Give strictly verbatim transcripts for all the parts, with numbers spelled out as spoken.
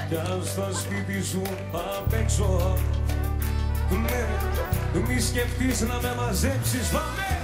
κι αν στο σπίτι σου απ' έξω. Ναι, μη σκεφτείς να με μαζέψεις, πάμε!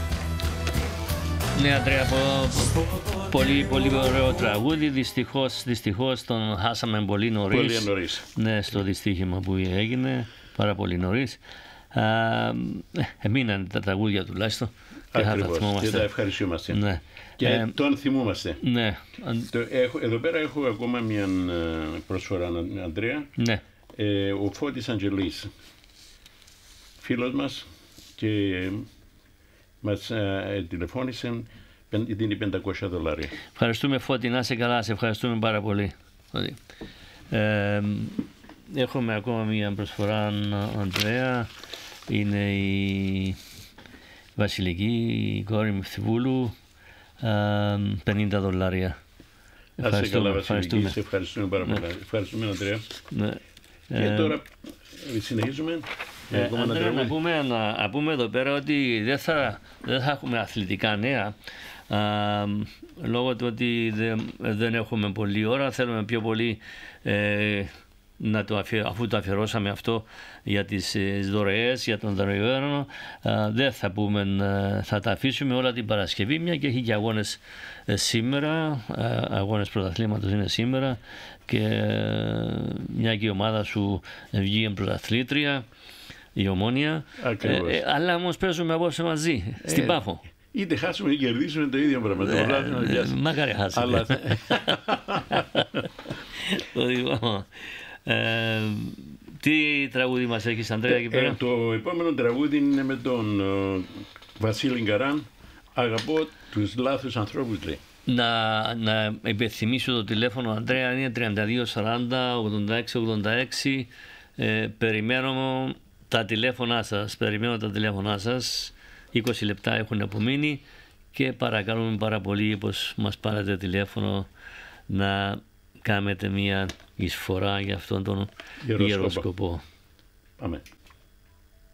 Ναι, Αντρέα, πολύ, πολύ ωραίο τραγούδι. Δυστυχώς, δυστυχώς τον χάσαμε πολύ νωρίς. Πολύ νωρίς. Ναι, στο δυστύχημα που έγινε, πάρα πολύ νωρίς. Εμείναν τα τραγούδια τουλάχιστον. Ακριβώς, και τα ευχαριστούμαστε. Ναι. Και ε, τον θυμούμαστε. Ναι. Το, έχω, εδώ πέρα έχω ακόμα μια προσφορά, Αντρέα. Ναι. Ε, ο Φώτης Αγγελής, φίλος μας, και μας ε, τηλεφώνησε, δίνει πεντακόσια δολάρια. Ευχαριστούμε, Φώτη, να είσαι καλά, σε ευχαριστούμε πάρα πολύ. Ε, έχουμε ακόμα μια προσφορά, Αντρέα. Είναι η Βασιλική, η κόρη μου Φθιβούλου, πενήντα δολάρια. Ευχαριστούμε, καλά, Βασιλική, σε ευχαριστούμε πάρα πολύ. Ναι. Ευχαριστούμε, Αντρέα. Ναι. Και ε, τώρα συνεχίζουμε. Ε, Αντρέα, να πούμε, να, να πούμε εδώ πέρα ότι δεν θα, δεν θα έχουμε αθλητικά νέα. Α, λόγω του ότι δεν, δεν έχουμε πολλή ώρα, θέλουμε πιο πολύ ε, να το αφιε, αφού το αφιερώσαμε αυτό για τις δωρεές, για τον δωρεμένο, δεν θα πούμε, θα τα αφήσουμε όλα την Παρασκευή, μια και έχει και αγώνες σήμερα, αγώνες πρωταθλήματος είναι σήμερα, και μια και η ομάδα σου βγήκε πρωταθλήτρια, η Ομόνια, ε, αλλά όμως παίζουμε απόψε μαζί, ε, στην Πάφο. Είτε χάσουμε ή κερδίσουμε, το ίδιο πράγμα. Το βράδυ να πιάσουμε. Μακάρι χάσουμε. Αλλά... ε, τι τραγούδι μας έχεις, Αντρέα, εκεί πέρα? Ε, το επόμενο τραγούδι είναι με τον uh, Βασίλη Γκαράν. Αγαπώ τους λάθους ανθρώπους, λέει. Να, να υπενθυμίσω το τηλέφωνο, Αντρέα, είναι τριάντα δύο σαράντα ογδόντα έξι ογδόντα έξι. Ε, περιμένω τα τηλέφωνά σας, περιμένω τα τηλέφωνά σας. είκοσι λεπτά έχουν απομείνει και παρακαλούμε πάρα πολύ, πως μας πάρετε τηλέφωνο, να κάνετε μια εισφορά για αυτόν τον ιερό σκοπό. Πάμε.